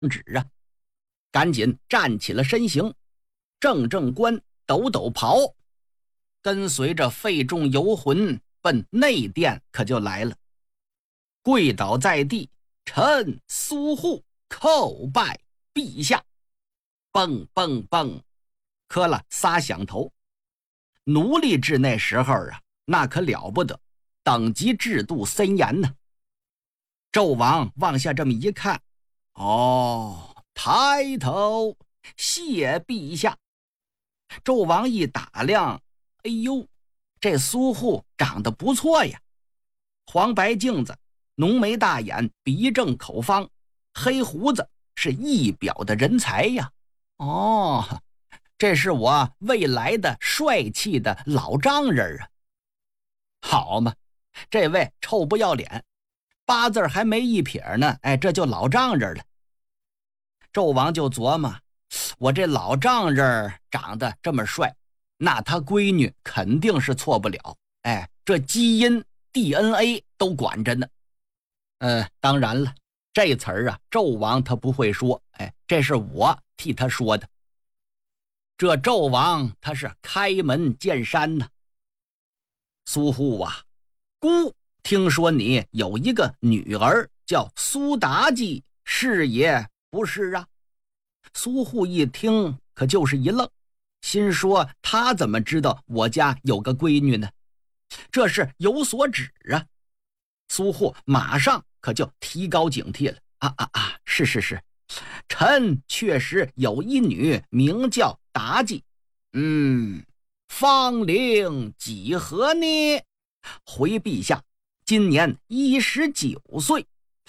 止啊，赶紧站起了身形，正官抖抖袍，跟随着费仲游魂奔内殿可就来了，跪倒在地，臣苏护叩拜陛下，蹦蹦蹦，磕了仨响头。奴隶制那时候啊，那可了不得，等级制度森严呢。纣王往下这么一看，哦，抬头谢陛下。纣王一打量，哎呦，这苏护长得不错呀，黄白镜子，浓眉大眼，鼻正口方，黑胡子，是一表的人才呀。哦，这是我未来的帅气的老丈人啊。好嘛，这位臭不要脸，8字还没一撇呢，哎，这就老丈人了。纣王就琢磨，我这老丈人长得这么帅，那他闺女肯定是错不了，哎，这基因 DNA 都管着呢。当然了，这词儿啊，纣王他不会说，哎，这是我替他说的。这纣王他是开门见山呢。苏护啊，孤听说你有一个女儿叫苏妲己，是也不是啊？苏护一听可就是一愣，心说他怎么知道我家有个闺女呢？这是有所指啊。苏护马上可就提高警惕了，是，臣确实有一女，名叫妲己。芳龄几何呢？回陛下，今年19岁。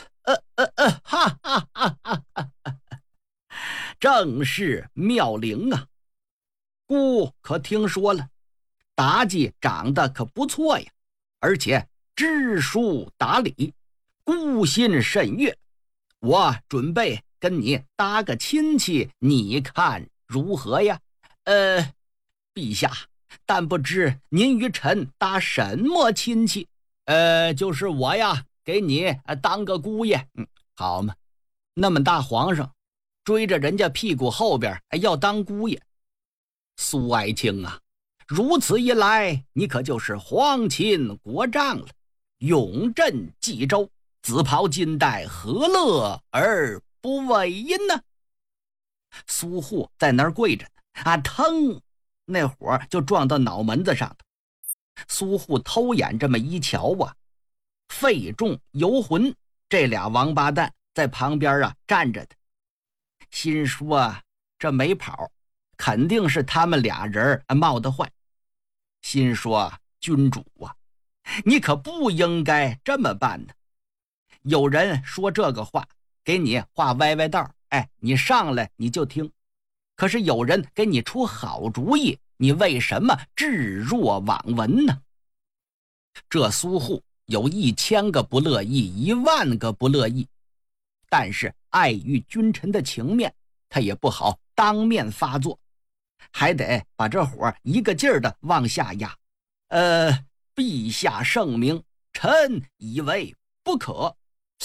正是妙龄啊！孤可听说了，妲己长得可不错呀，而且知书达理，孤心甚悦。我准备跟你搭个亲戚，你看如何呀？陛下，但不知您与臣搭什么亲戚？就是我呀，给你当个姑爷。好嘛，那么大皇上追着人家屁股后边要当姑爷。苏爱卿啊，如此一来，你可就是皇亲国丈了，永镇冀州，紫袍金带，何乐而不为呢？苏护在那儿跪着呢，腾，那火就撞到脑门子上头。苏护偷眼这么一瞧啊，费仲游魂这俩王八蛋在旁边站着的，心说这没跑，肯定是他们俩人冒的坏。心说君主啊，你可不应该这么办呢。有人说这个话，给你画歪道，哎，你上来你就听。可是有人给你出好主意，你为什么置若罔闻呢？这苏护有1000个不乐意，10000个不乐意，但是碍于君臣的情面，他也不好当面发作，还得把这火一个劲儿的往下压。陛下圣明，臣以为不可。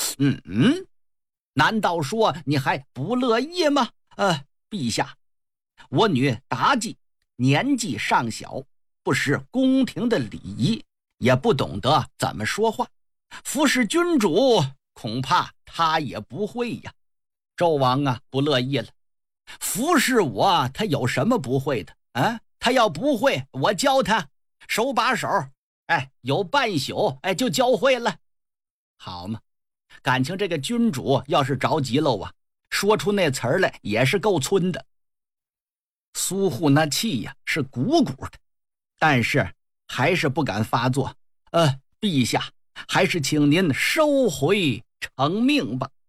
难道说你还不乐意吗？陛下，我女妲己年纪尚小，不识宫廷的礼仪，也不懂得怎么说话，服侍君主恐怕她也不会呀。纣王啊，不乐意了，服侍我他有什么不会的啊？他要不会，我教他，手把手，有半宿就教会了。好嘛，感情这个君主要是着急了啊，说出那词儿来也是够村的。苏护那气呀是鼓鼓的，但是还是不敢发作。陛下，还是请您收回成命吧。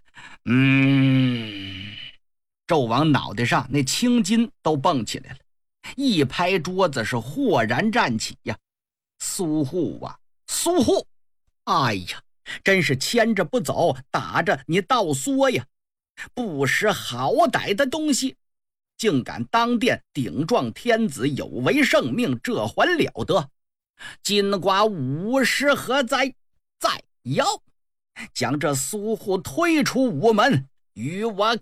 纣王脑袋上那青筋都蹦起来了，一拍桌子是豁然站起呀。苏护啊，苏护，哎呀，真是牵着不走，打着你倒缩呀！不识好歹的东西，竟敢当殿顶撞天子，有违圣命，这还了得！今寡无事何哉？再要将这苏护推出午门， 与我